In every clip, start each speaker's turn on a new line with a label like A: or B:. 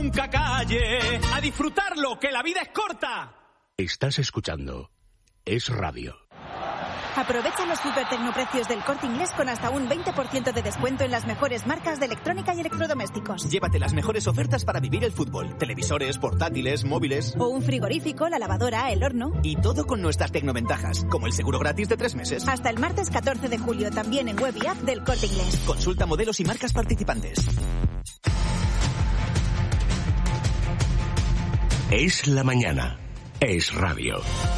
A: nunca calle. A disfrutarlo, que la vida es corta.
B: Estás escuchando Es Radio.
C: Aprovecha los supertecnoprecios del Corte Inglés con hasta un 20% de descuento en las mejores marcas de electrónica y electrodomésticos.
D: Llévate las mejores ofertas para vivir el fútbol. Televisores, portátiles, móviles.
C: O un frigorífico, la lavadora, el horno.
D: Y todo con nuestras tecnoventajas, como el seguro gratis de 3 meses.
C: Hasta el martes 14 de julio, también en web y app del Corte Inglés.
D: Consulta modelos y marcas participantes.
B: Es la mañana. Es Radio.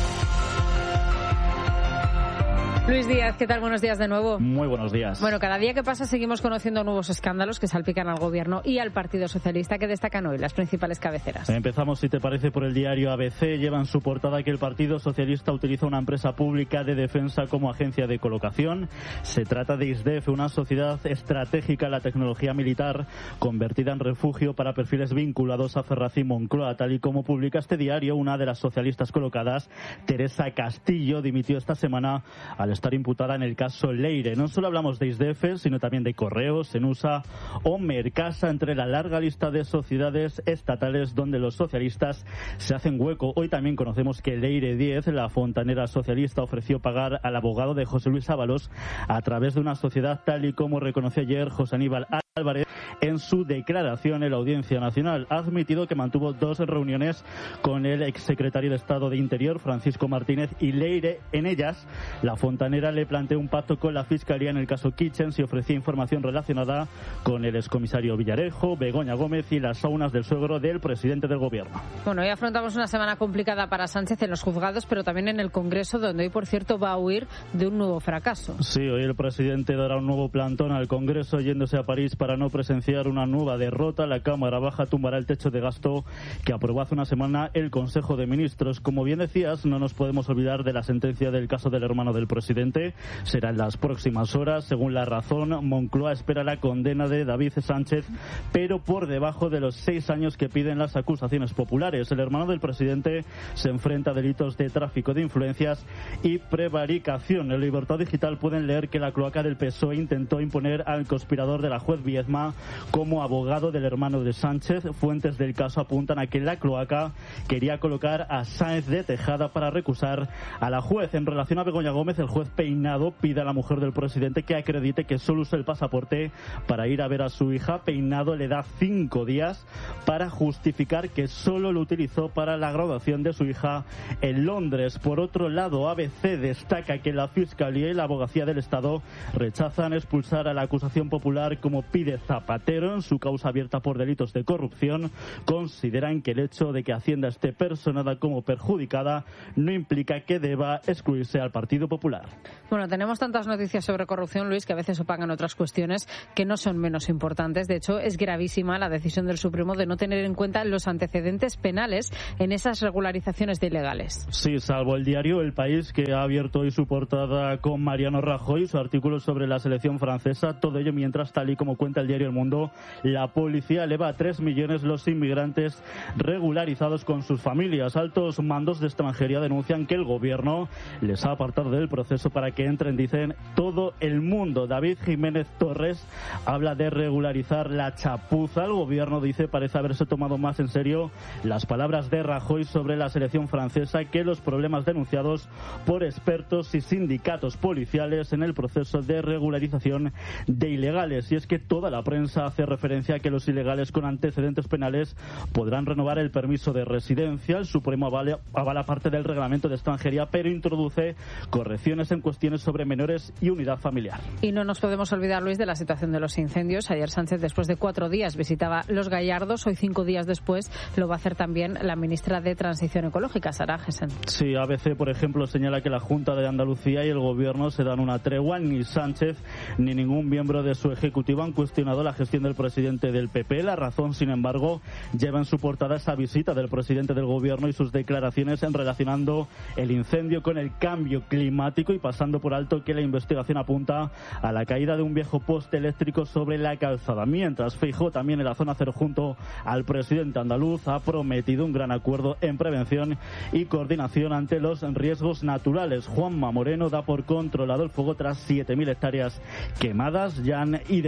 E: Luis Díaz, ¿qué tal? Buenos días de nuevo.
F: Muy buenos días.
E: Bueno, cada día que pasa seguimos conociendo nuevos escándalos que salpican al Gobierno y al Partido Socialista, que destacan hoy las principales cabeceras.
F: Empezamos, si te parece, por el diario ABC. Lleva en su portada que el Partido Socialista utiliza una empresa pública de defensa como agencia de colocación. Se trata de ISDEF, una sociedad estratégica en la tecnología militar convertida en refugio para perfiles vinculados a Ferraz y Moncloa. Tal y como publica este diario, una de las socialistas colocadas, Teresa Castillo, dimitió esta semana al estar imputada en el caso Leire. No solo hablamos de ISDEF, sino también de Correos, Enusa o Mercasa, entre la larga lista de sociedades estatales donde los socialistas se hacen hueco. Hoy también conocemos que Leire 10, la fontanera socialista, ofreció pagar al abogado de José Luis Ábalos a través de una sociedad, tal y como reconoció ayer José Aníbal Álvarez en su declaración en la Audiencia Nacional. Ha admitido que mantuvo 2 reuniones con el exsecretario de Estado de Interior, Francisco Martínez, y Leire. En ellas, la fontanera le planteó un pacto con la Fiscalía en el caso Kitchens y ofrecía información relacionada con el excomisario Villarejo, Begoña Gómez y las saunas del suegro del presidente del Gobierno.
E: Bueno, hoy afrontamos una semana complicada para Sánchez en los juzgados, pero también en el Congreso, donde hoy, por cierto, va a huir de un nuevo fracaso.
F: Sí, hoy el presidente dará un nuevo plantón al Congreso, yéndose a París para no presenciar una nueva derrota. La Cámara Baja tumbará el techo de gasto que aprobó hace una semana el Consejo de Ministros. Como bien decías, no nos podemos olvidar de la sentencia del caso del hermano del presidente. Será en las próximas horas. Según La Razón, Moncloa espera la condena de David Sánchez, pero por debajo de los 6 años que piden las acusaciones populares. El hermano del presidente se enfrenta a delitos de tráfico de influencias y prevaricación. En Libertad Digital pueden leer que la cloaca del PSOE intentó imponer al conspirador de la juez Viedma como abogado del hermano de Sánchez. Fuentes del caso apuntan a que la cloaca quería colocar a Sáenz de Tejada para recusar a la juez. En relación a Begoña Gómez, el juez Peinado pide a la mujer del presidente que acredite que solo usa el pasaporte para ir a ver a su hija. Peinado le da 5 días para justificar que solo lo utilizó para la graduación de su hija en Londres. Por otro lado, ABC destaca que la Fiscalía y la Abogacía del Estado rechazan expulsar a la acusación popular como pide Zapatero en su causa abierta por delitos de corrupción. Consideran que el hecho de que Hacienda esté personada como perjudicada no implica que deba excluirse al Partido Popular.
E: Bueno, tenemos tantas noticias sobre corrupción, Luis, que a veces opacan otras cuestiones que no son menos importantes. De hecho, es gravísima la decisión del Supremo de no tener en cuenta los antecedentes penales en esas regularizaciones de ilegales.
F: Sí, salvo el diario El País, que ha abierto hoy su portada con Mariano Rajoy, su artículo sobre la selección francesa. Todo ello mientras, tal y como cuenta el diario El Mundo, la policía eleva a 3 millones los inmigrantes regularizados con sus familias. Altos mandos de extranjería denuncian que el gobierno les ha apartado del proceso para que entren, dicen, todo el mundo. David Jiménez Torres habla de regularizar la chapuza. El gobierno, dice, parece haberse tomado más en serio las palabras de Rajoy sobre la selección francesa que los problemas denunciados por expertos y sindicatos policiales en el proceso de regularización de ilegales. Y es que toda la prensa hace referencia a que los ilegales con antecedentes penales podrán renovar el permiso de residencia. El Supremo avala parte del reglamento de extranjería, pero introduce correcciones en cuestiones sobre menores y unidad familiar.
E: Y no nos podemos olvidar, Luis, de la situación de los incendios. Ayer Sánchez, después de 4 días, visitaba Los Gallardos. Hoy, 5 días después, lo va a hacer también la ministra de Transición Ecológica, Sara Jessen.
F: Sí, ABC, por ejemplo, señala que la Junta de Andalucía y el Gobierno se dan una tregua. Ni Sánchez ni ningún miembro de su ejecutivo han cuestionado la gestión del presidente del PP. La Razón, sin embargo, lleva en su portada esa visita del presidente del Gobierno y sus declaraciones relacionando el incendio con el cambio climático y pasando por alto que la investigación apunta a la caída de un viejo poste eléctrico sobre la calzada. Mientras, Feijóo, también en la zona cero junto al presidente andaluz, ha prometido un gran acuerdo en prevención y coordinación ante los riesgos naturales. Juanma Moreno da por controlado el fuego tras 7.000 hectáreas quemadas. Ya han identificado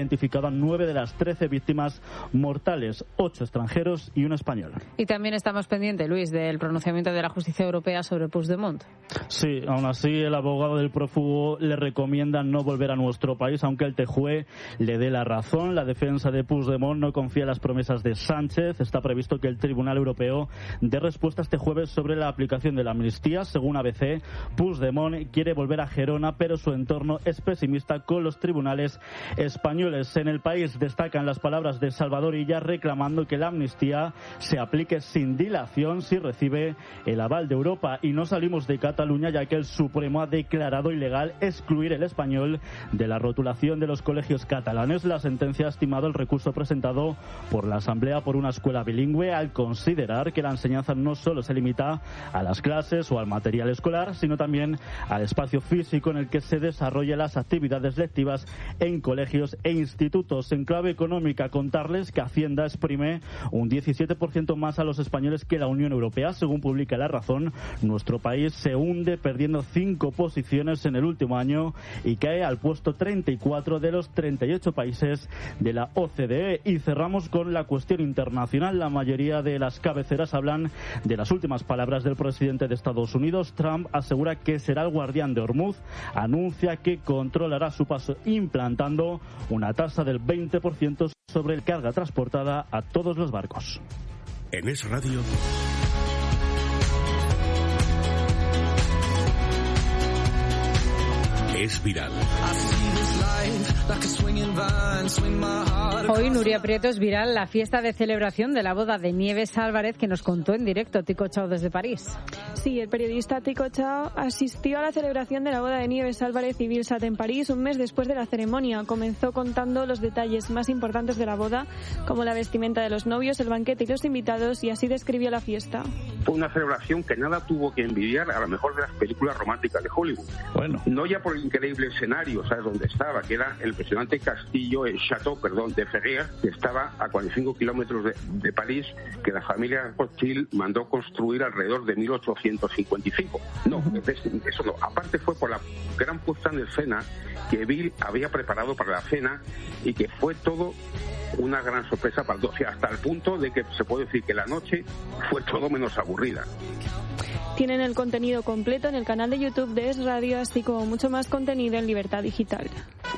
F: estaban 9 de las 13 víctimas mortales, 8 extranjeros y un español.
E: Y también estamos pendientes, Luis, del pronunciamiento de la justicia europea sobre Puigdemont.
F: Sí, aún así el abogado del prófugo le recomienda no volver a nuestro país, aunque el TJUE le dé la razón. La defensa de Puigdemont no confía en las promesas de Sánchez. Está previsto que el Tribunal Europeo dé respuesta este jueves sobre la aplicación de la amnistía. Según ABC, Puigdemont quiere volver a Gerona, pero su entorno es pesimista con los tribunales españoles. En el país destacan las palabras de Salvador Illa reclamando que la amnistía se aplique sin dilación si recibe el aval de Europa. Y no salimos de Cataluña, ya que el Supremo ha declarado ilegal excluir el español de la rotulación de los colegios catalanes. La sentencia ha estimado el recurso presentado por la Asamblea por una escuela bilingüe al considerar que la enseñanza no solo se limita a las clases o al material escolar, sino también al espacio físico en el que se desarrollan las actividades lectivas en colegios e institutos. En clave económica, contarles que Hacienda exprime un 17% más a los españoles que la Unión Europea. Según publica La Razón, nuestro país se hunde perdiendo 5 posiciones en el último año y cae al puesto 34 de los 38 países de la OCDE. Y cerramos con la cuestión internacional. La mayoría de las cabeceras hablan de las últimas palabras del presidente de Estados Unidos. Trump asegura que será el guardián de Hormuz, anuncia que controlará su paso implantando una tasa del 20% sobre la carga transportada a todos los barcos.
B: En Es Radio. Es viral.
E: Hoy, Nuria Prieto, es viral la fiesta de celebración de la boda de Nieves Álvarez, que nos contó en directo Tico Chao desde París.
G: Sí, el periodista Tico Chao asistió a la celebración de la boda de Nieves Álvarez y Bill Sat en París un mes después de la ceremonia. Comenzó contando los detalles más importantes de la boda, como la vestimenta de los novios, el banquete y los invitados, y así describió la fiesta.
H: Fue una celebración que nada tuvo que envidiar a la mejor de las películas románticas de Hollywood.
F: Bueno.
H: No ya por el increíble escenario, ¿sabes dónde estaba? Que era el impresionante castillo, el Château, de Ferrières, que estaba a 45 kilómetros de París, que la familia Rothschild mandó construir alrededor de 1855. No, eso no. Aparte fue por la gran puesta en escena que Bill había preparado para la cena y que fue todo una gran sorpresa para todos, hasta el punto de que se puede decir que la noche fue todo menos aburrida.
G: Tienen el contenido completo en el canal de YouTube de Es Radio, así como mucho más contenido en Libertad Digital.